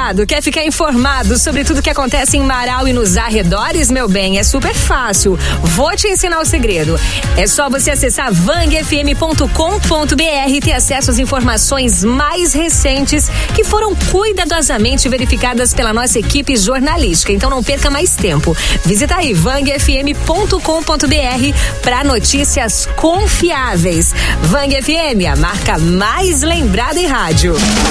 ligado? Quer ficar informado sobre tudo que acontece em Marau e nos arredores, meu bem? É super fácil. Vou te ensinar o segredo. É só você acessar vangfm.com.br e ter acesso às informações mais recentes que foram cuidadosamente verificadas pela nossa equipe jornalística. Então não perca mais tempo. Visita aí vangfm.com.br para notícias confiáveis. Vang FM, a marca mais lembrada em rádio.